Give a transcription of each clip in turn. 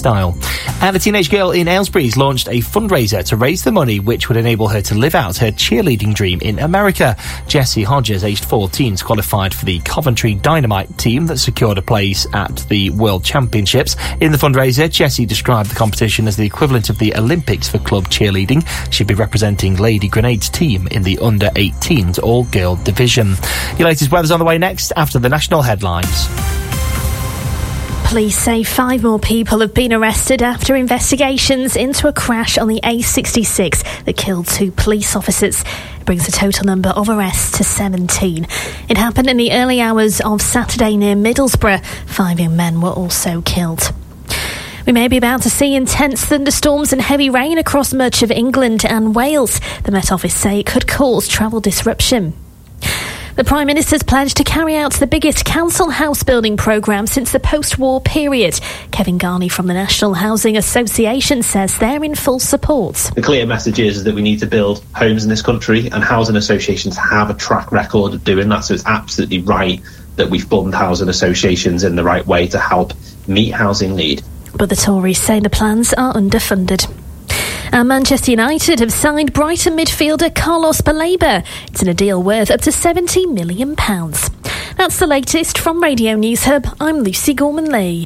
lifestyle. And a teenage girl in Aylesbury has launched a fundraiser to raise the money which would enable her to live out her cheerleading dream in America. Jessie Hodges, aged 14, qualified for the Coventry Dynamite team that secured a place at the World Championships. In the fundraiser, Jessie described the competition as the equivalent of the Olympics for club cheerleading. She'd be representing Lady Grenades team in the under-18s all-girl division. Your latest weather's on the way next after the national headlines. Police say 5 more people have been arrested after investigations into a crash on the A66 that killed 2 police officers. It brings the total number of arrests to 17. It happened in the early hours of Saturday near Middlesbrough. 5 young men were also killed. We may be about to see intense thunderstorms and heavy rain across much of England and Wales. The Met Office say it could cause travel disruption. The Prime Minister's pledged to carry out the biggest council house building programme since the post-war period. Kevin Garney from the National Housing Association says they're in full support. The clear message is that we need to build homes in this country, and housing associations have a track record of doing that, so it's absolutely right that we fund housing associations in the right way to help meet housing need. But the Tories say the plans are underfunded. And Manchester United have signed Brighton midfielder Carlos Baleba. It's in a deal worth up to £70 million. That's the latest from Radio News Hub. I'm Lucy Gorman-Lee.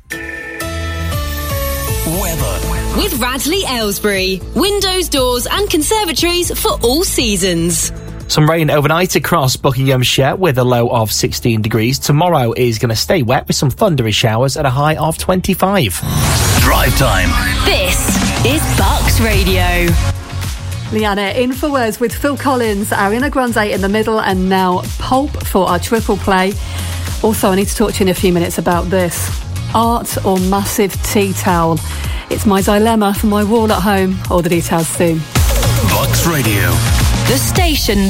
Weather. With Radley Aylesbury. Windows, doors and conservatories for all seasons. Some rain overnight across Buckinghamshire with a low of 16 degrees. Tomorrow is going to stay wet with some thundery showers at a high of 25. Drive time. This is Bucks Radio. Leanna in for words with Phil Collins, Ariana Grande in the middle, and now Pulp for our triple play. Also, I need to talk to you in a few minutes about this. Art or massive tea towel? It's my dilemma for my wall at home. All the details soon. Bucks Radio. The station